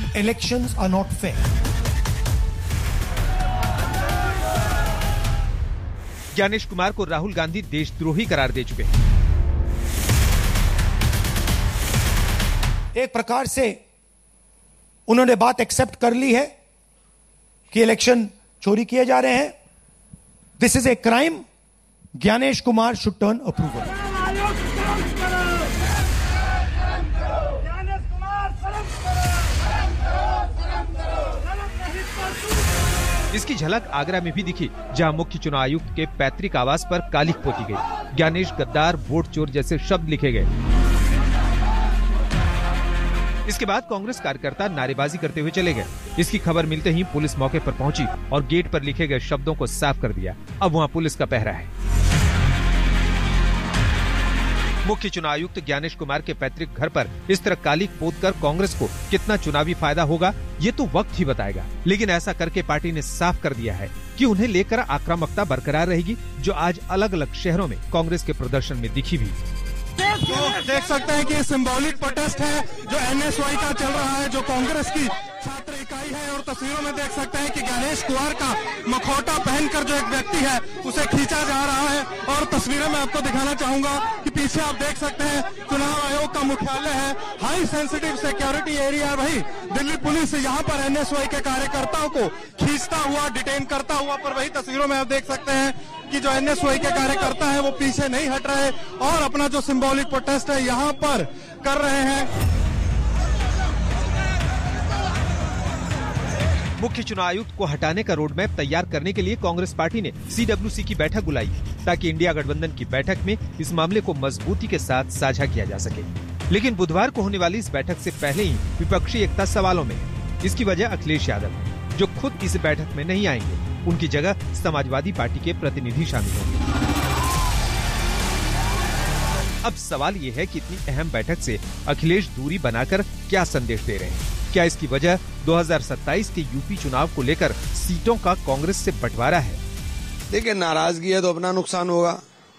elections are not fair. Gyanesh Kumar को राहुल गांधी देशद्रोही करार दे चुके हैं। एक प्रकार से उन्होंने बात एक्सेप्ट कर ली है कि इलेक्शन चोरी किए जा रहे हैं। This is a crime. Gyanesh Kumar should turn approval. इसकी झलक आगरा में भी दिखी, जहां मुख्य चुनाव आयुक्त के पैतृक आवास पर कालिख पोती गई। ज्ञानेश गद्दार, वोट चोर जैसे शब्द लिखे गए। इसके बाद कांग्रेस कार्यकर्ता नारेबाजी करते हुए चले गए। इसकी खबर मिलते ही पुलिस मौके पर पहुंची और गेट पर लिखे गए शब्दों को साफ कर दिया। अब वहां पुलिस का पहरा है। मुख्य चुनाव आयुक्त ज्ञानेश कुमार के पैतृक घर पर इस तरह कालिख पोतकर कांग्रेस को कितना चुनावी फायदा होगा, ये तो वक्त ही बताएगा। लेकिन ऐसा करके पार्टी ने साफ कर दिया है कि उन्हें लेकर आक्रामकता बरकरार रहेगी, जो आज अलग अलग शहरों में कांग्रेस के प्रदर्शन में दिखी भी। तो देख सकते हैं कि सिंबॉलिक प्रोटेस्ट है जो एनएसवाई का चल रहा है, जो कांग्रेस की छात्र इकाई है। और तस्वीरों में देख सकते हैं कि ज्ञानेश कुमार का मखौटा पहनकर जो एक व्यक्ति है उसे खींचा जा रहा है। और तस्वीरें मैं आपको दिखाना चाहूंगा कि पीछे आप देख सकते हैं चुनाव आयोग का मुख्यालय है। हाई सेंसिटिव सिक्योरिटी एरिया भाई। दिल्ली पुलिस यहाँ पर एनएसवाई के कार्यकर्ताओं को खींचता हुआ, डिटेन करता हुआ, पर वही तस्वीरों में आप देख सकते हैं कि जो एनएसवाई के कार्यकर्ता है वो पीछे नहीं हट रहे और अपना जो सिंबॉलिक प्रोटेस्ट है यहाँ पर कर रहे हैं। मुख्य चुनाव आयुक्त को हटाने का रोड मैप तैयार करने के लिए कांग्रेस पार्टी ने सीडब्ल्यूसी की बैठक बुलाई, ताकि इंडिया गठबंधन की बैठक में इस मामले को मजबूती के साथ साझा किया जा सके। लेकिन बुधवार को होने वाली इस बैठक से पहले ही विपक्षी एकता सवालों में है। इसकी वजह अखिलेश यादव है, जो खुद इस बैठक में नहीं आएंगे। उनकी जगह समाजवादी पार्टी के प्रतिनिधि शामिल होंगे। अब सवाल ये है कि इतनी अहम बैठक से अखिलेश दूरी बनाकर क्या संदेश दे रहे हैं? क्या इसकी वजह 2027 के यूपी चुनाव को लेकर सीटों का कांग्रेस से बंटवारा है? देखिए, नाराजगी है तो अपना नुकसान होगा।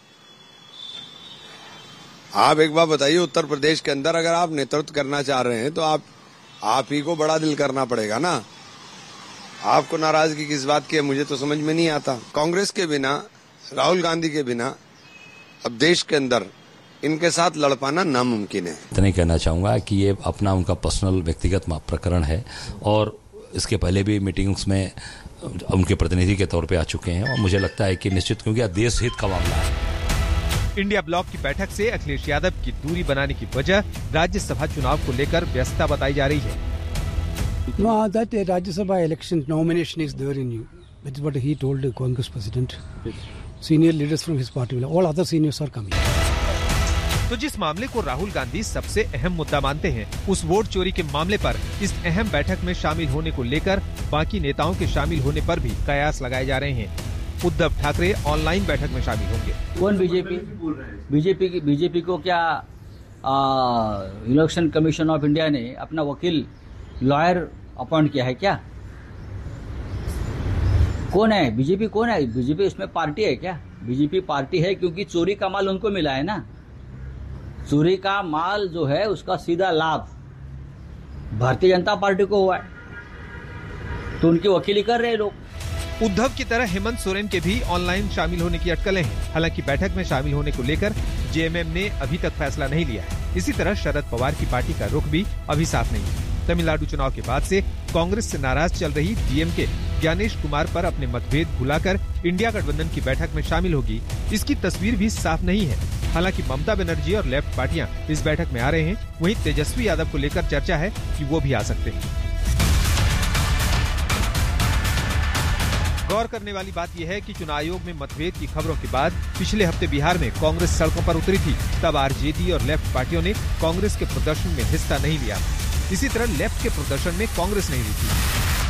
आप एक बार बताइए, उत्तर प्रदेश के अंदर अगर आप नेतृत्व करना चाह रहे हैं तो आप ही को बड़ा दिल करना पड़ेगा ना। आपको नाराजगी किस बात की है, मुझे तो समझ में नहीं आता। कांग्रेस के बिना, राहुल गांधी के बिना अब देश के अंदर इनके साथ लड़ पाना नामुमकिन है। इतना ही कहना चाहूंगा कि ये अपना उनका पर्सनल व्यक्तिगत प्रकरण है और इसके पहले भी मीटिंग्स में उनके प्रतिनिधि के तौर पे आ चुके हैं और मुझे लगता है कि निश्चित, क्योंकि देश हित का मामला है। इंडिया ब्लॉक की बैठक से अखिलेश यादव की दूरी बनाने की वजह राज्यसभा चुनाव को लेकर व्यस्तता बताई जा रही है। No, that Rajya Sabha election nomination is there in you. That is what he told the Congress president. Senior leaders from his party, all other seniors are coming. तो जिस मामले को राहुल गांधी सबसे अहम मुद्दा मानते हैं, उस वोट चोरी के मामले पर इस अहम बैठक में शामिल होने को लेकर बाकी नेताओं के शामिल होने पर भी कयास लगाए जा रहे हैं। उद्धव ठाकरे ऑनलाइन बैठक में शामिल होंगे। कौन बीजेपी को क्या इलेक्शन कमीशन ऑफ इंडिया ने अपना वकील लॉयर अपॉइंट किया है क्या? कौन है बीजेपी? कौन है बीजेपी? उसमें पार्टी है क्या? बीजेपी पार्टी है क्योंकि चोरी का माल उनको मिला है ना। चोरी का माल जो है उसका सीधा लाभ भारतीय जनता पार्टी को हुआ है, तो उनकी वकीली कर रहे लोग। उद्धव की तरह हेमंत सोरेन के भी ऑनलाइन शामिल होने की अटकलें हैं। हालांकि बैठक में शामिल होने को लेकर जेएमएम ने अभी तक फैसला नहीं लिया है। इसी तरह शरद पवार की पार्टी का रुख भी अभी साफ नहीं है। तमिलनाडु चुनाव के बाद से कांग्रेस से नाराज चल रही डीएमके ज्ञानेश कुमार पर अपने मतभेद भुलाकर इंडिया गठबंधन की बैठक में शामिल होगी, इसकी तस्वीर भी साफ नहीं है। हालांकि ममता बनर्जी और लेफ्ट पार्टियां इस बैठक में आ रहे हैं, वहीं तेजस्वी यादव को लेकर चर्चा है कि वो भी आ सकते हैं। गौर करने वाली बात यह है कि चुनाव आयोग में मतभेद की खबरों के बाद पिछले हफ्ते बिहार में कांग्रेस सड़कों पर उतरी थी। तब आरजेडी और लेफ्ट पार्टियों ने कांग्रेस के प्रदर्शन में हिस्सा नहीं लिया। इसी तरह लेफ्ट के प्रदर्शन में कांग्रेस नहीं ली थी।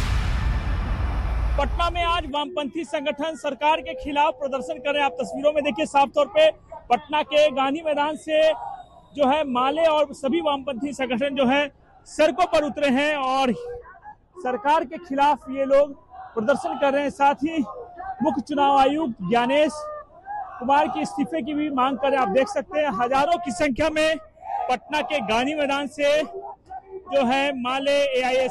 पटना में आज वामपंथी संगठन सरकार के खिलाफ प्रदर्शन कर रहे हैं। आप तस्वीरों में देखिए साफ तौर पे पटना के गांधी मैदान से जो है माले और सभी वामपंथी संगठन जो है सड़कों पर उतरे हैं और सरकार के खिलाफ ये लोग प्रदर्शन कर रहे हैं। साथ ही मुख्य चुनाव आयुक्त ज्ञानेश कुमार के इस्तीफे की भी मांग कर रहे हैं। आप देख सकते हैं हजारों की संख्या में पटना के गांधी मैदान से जो है माले AIS